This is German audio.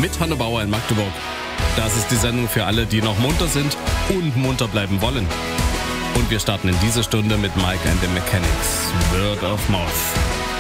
mit Hanne Bauer in Magdeburg. Das ist die Sendung für alle, die noch munter sind und munter bleiben wollen. Und wir starten in dieser Stunde mit Mike and the Mechanics, Word of Mouth.